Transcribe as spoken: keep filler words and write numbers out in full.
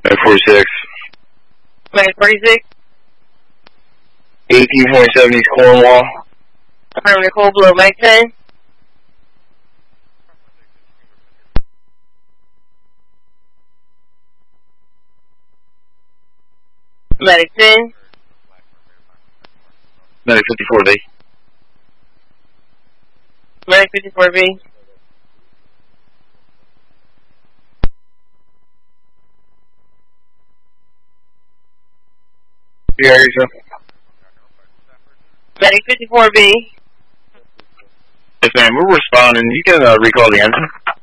Medic forty-six. Medic forty-six. eighteen twenty-seven East Cornwall. Affirmative, cold below, Medic ten. Medic ten. Medic fifty-four B. Medic fifty-four B. Yeah, sir. Medic fifty-four B. Yes, ma'am. We're responding. You can uh, recall the engine.